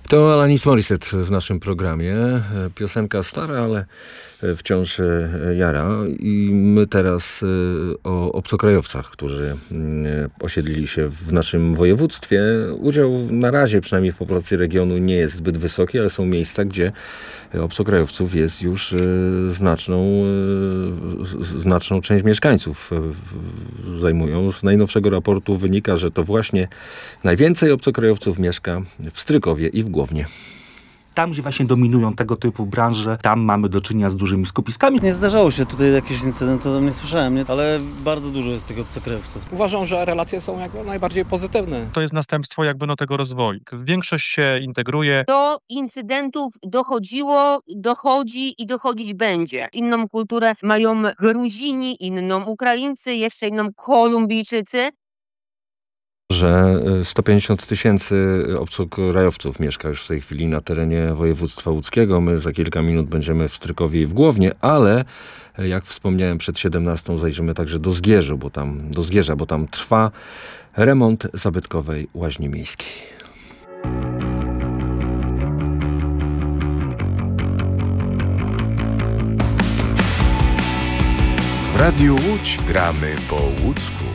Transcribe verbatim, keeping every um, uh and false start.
To Alanis Morissette w naszym programie. Piosenka stara, ale wciąż jara. I my teraz o obcokrajowcach, którzy osiedlili się w naszym województwie. Udział na razie, przynajmniej w populacji regionu, nie jest zbyt wysoki, ale są miejsca, gdzie obcokrajowców jest już znaczną, znaczną część mieszkańców zajmują. Z najnowszego raportu wynika, że to właśnie najwięcej obcokrajowców mieszka w Strykowie i w Głownie. Tam, gdzie właśnie dominują tego typu branże, tam mamy do czynienia z dużymi skupiskami. Nie zdarzało się tutaj jakiś incydent, to nie słyszałem, nie? Ale bardzo dużo jest tych obcokrajowców. Uważam, że relacje są jak najbardziej pozytywne. To jest następstwo jakby no tego rozwoju. Większość się integruje. Do incydentów dochodziło, dochodzi i dochodzić będzie. Inną kulturę mają Gruzini, inną Ukraińcy, jeszcze inną Kolumbijczycy. Że sto pięćdziesiąt tysięcy obcokrajowców mieszka już w tej chwili na terenie województwa łódzkiego. My za kilka minut będziemy w Strykowie i w Głownie, ale jak wspomniałem, przed siedemnastą zajrzymy także do Zgierzu, bo tam, do Zgierza, bo tam trwa remont zabytkowej łaźni miejskiej. W Radiu Łódź gramy po łódzku.